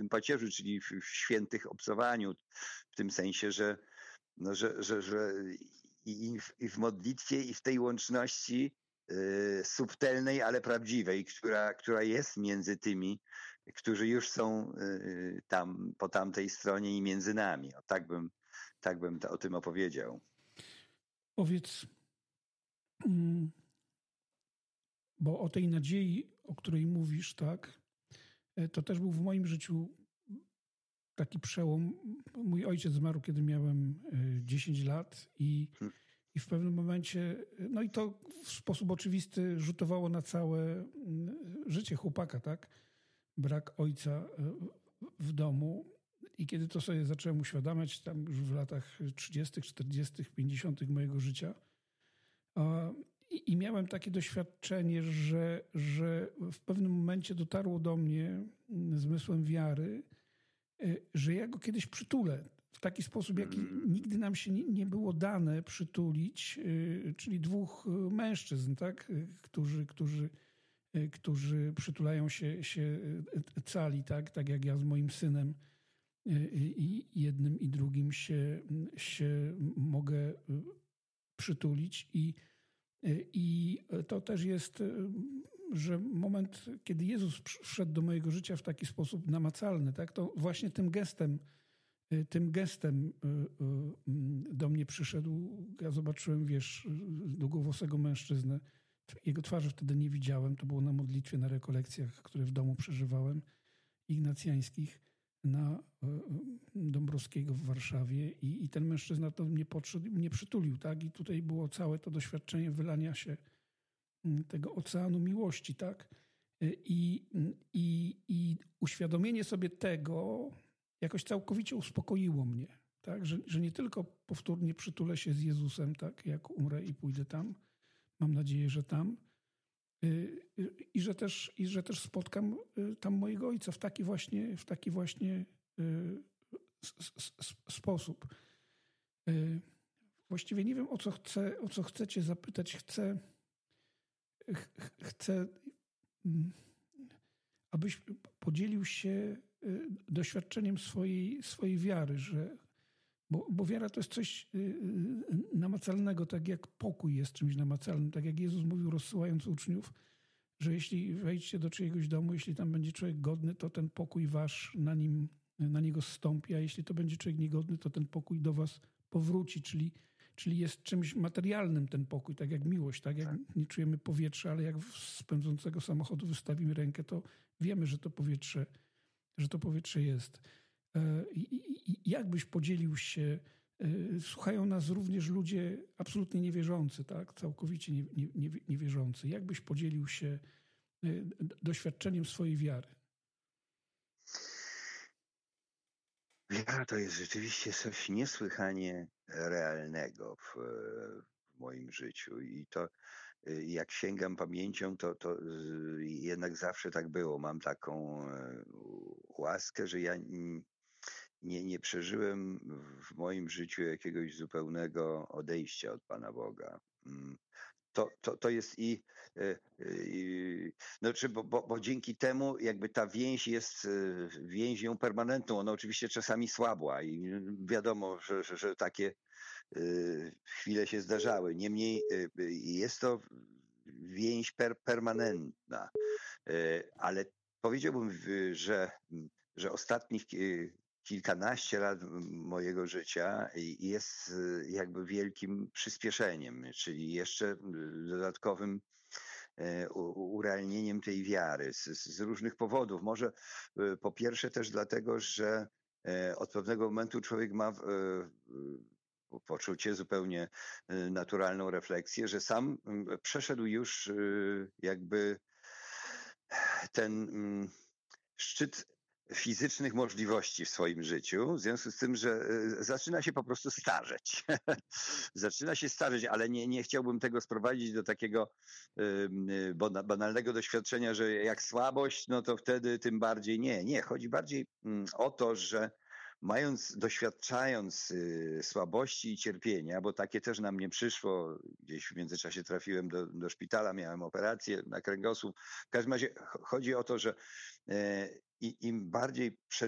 Świętym Pacierzu, czyli w świętych obcowaniu, w tym sensie, że i w modlitwie, i w tej łączności subtelnej, ale prawdziwej, która jest między tymi, którzy już są tam, po tamtej stronie i między nami. Tak bym o tym opowiedział. Powiedz, bo o tej nadziei, o której mówisz, tak, to też był w moim życiu taki przełom. Mój ojciec zmarł, kiedy miałem 10 lat i w pewnym momencie, no i to w sposób oczywisty rzutowało na całe życie chłopaka, tak? Brak ojca w domu. I kiedy to sobie zacząłem uświadamiać, tam już w latach 30., 40., 50. mojego życia, i miałem takie doświadczenie, że w pewnym momencie dotarło do mnie zmysłem wiary, że ja go kiedyś przytulę w taki sposób, jaki nigdy nam się nie było dane przytulić, czyli dwóch mężczyzn, tak? którzy przytulają się cali, tak jak ja z moim synem i jednym i drugim się mogę przytulić i to też jest, że moment, kiedy Jezus wszedł do mojego życia w taki sposób namacalny, tak, to właśnie tym gestem do mnie przyszedł. Ja zobaczyłem, długowłosego mężczyznę. Jego twarzy wtedy nie widziałem. To było na modlitwie, na rekolekcjach, które w domu przeżywałem, ignacjańskich, na Dąbrowskiego w Warszawie i ten mężczyzna to mnie podszedł, mnie przytulił, tak? I tutaj było całe to doświadczenie wylania się tego oceanu miłości, tak? I uświadomienie sobie tego jakoś całkowicie uspokoiło mnie, tak? Że nie tylko powtórnie przytulę się z Jezusem, tak? Jak umrę i pójdę tam, mam nadzieję, że tam, i że też spotkam tam mojego ojca w taki właśnie sposób. Właściwie nie wiem, o co chcę cię zapytać. Chcę, abyś podzielił się doświadczeniem swojej wiary, bo wiara to jest coś namacalnego, tak jak pokój jest czymś namacalnym, tak jak Jezus mówił, rozsyłając uczniów, że jeśli wejdziecie do czyjegoś domu, jeśli tam będzie człowiek godny, to ten pokój wasz na niego zstąpi, a jeśli to będzie człowiek niegodny, to ten pokój do was powróci, czyli jest czymś materialnym ten pokój, tak jak miłość, tak jak nie czujemy powietrza, ale jak z pędzącego samochodu wystawimy rękę, to wiemy, że to powietrze jest. Jak byś podzielił się, słuchają nas również ludzie absolutnie niewierzący, tak? Całkowicie niewierzący. Jak byś podzielił się doświadczeniem swojej wiary? Wiara to jest rzeczywiście coś niesłychanie realnego w moim życiu i to jak sięgam pamięcią, to jednak zawsze tak było. Mam taką łaskę, że ja nie przeżyłem w moim życiu jakiegoś zupełnego odejścia od Pana Boga. To jest bo dzięki temu jakby ta więź jest więźnią permanentną. Ona oczywiście czasami słabła i wiadomo, że takie chwile się zdarzały. Niemniej jest to więź permanentna. Ale powiedziałbym, że ostatnich kilkanaście lat mojego życia jest jakby wielkim przyspieszeniem, czyli jeszcze dodatkowym urealnieniem tej wiary z różnych powodów. Może po pierwsze też dlatego, że od pewnego momentu człowiek ma poczucie, zupełnie naturalną refleksję, że sam przeszedł już jakby ten szczyt fizycznych możliwości w swoim życiu, w związku z tym, że zaczyna się po prostu starzeć. Zaczyna się starzeć, ale nie chciałbym tego sprowadzić do takiego banalnego doświadczenia, że jak słabość, no to wtedy tym bardziej nie. Chodzi bardziej o to, że doświadczając słabości i cierpienia, bo takie też na mnie przyszło, gdzieś w międzyczasie trafiłem do szpitala, miałem operację na kręgosłup. W każdym razie chodzi o to, że im bardziej